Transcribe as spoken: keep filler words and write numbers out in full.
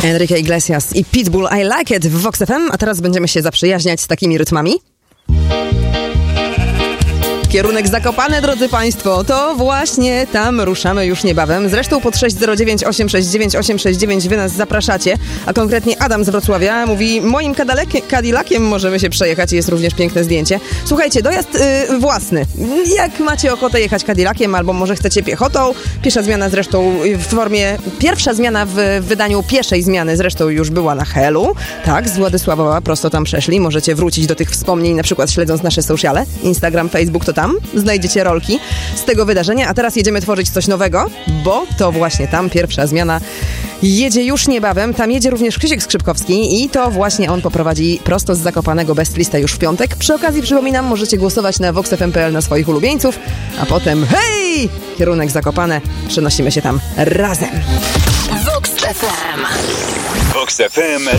Enrique Iglesias i Pitbull I Like It w Vox F M, a teraz będziemy się zaprzyjaźniać z takimi rytmami. Kierunek Zakopane, drodzy Państwo, to właśnie tam ruszamy już niebawem. Zresztą pod sześć zero dziewięć osiem sześć dziewięć osiem sześć dziewięć wy nas zapraszacie, a konkretnie Adam z Wrocławia mówi: moim Cadillaciem możemy się przejechać i jest również piękne zdjęcie. Słuchajcie, dojazd yy, własny. Jak macie ochotę jechać Cadillaciem albo może chcecie piechotą, piesza zmiana zresztą w formie, pierwsza zmiana w wydaniu pieszej zmiany zresztą już była na Helu. Tak, z Władysławowa prosto tam przeszli. Możecie wrócić do tych wspomnień, na przykład śledząc nasze sociale, Instagram, Facebook, to tam znajdziecie rolki z tego wydarzenia, a teraz jedziemy tworzyć coś nowego, bo to właśnie tam pierwsza zmiana jedzie już niebawem. Tam jedzie również Krzysiek Skrzypkowski i to właśnie on poprowadzi prosto z Zakopanego Best Lista już w piątek. Przy okazji przypominam, możecie głosować na vox f m kropka p l na swoich ulubieńców, a potem hej! Kierunek Zakopane, przenosimy się tam razem. Vox F M. Vox F M